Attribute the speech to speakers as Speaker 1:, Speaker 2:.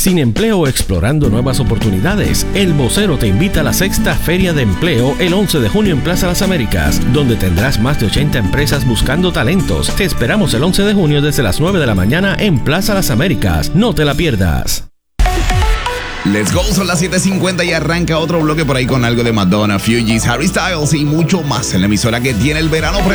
Speaker 1: Sin empleo o explorando nuevas oportunidades, El Vocero te invita a la 6ª Feria de Empleo el 11 de junio en Plaza Las Américas, donde tendrás más de 80 empresas buscando talentos. Te esperamos el 11 de junio desde las 9 de la mañana en Plaza Las Américas. No te la pierdas.
Speaker 2: Let's go, son las 7:50 y arranca otro bloque por ahí con algo de Madonna, Fugees, Harry Styles y mucho más en la emisora que tiene el verano